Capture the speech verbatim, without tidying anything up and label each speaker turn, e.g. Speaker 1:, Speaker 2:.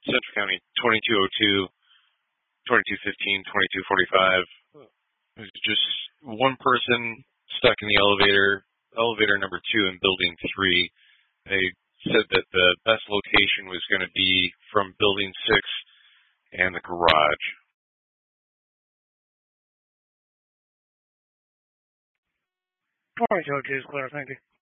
Speaker 1: Central County, twenty-two oh two, twenty-two fifteen, twenty-two forty-five. It was just one person stuck in the elevator, elevator number two in building three. They said that the best location was going to be from building six and the garage.
Speaker 2: All right, Joe, James Claire, thank you.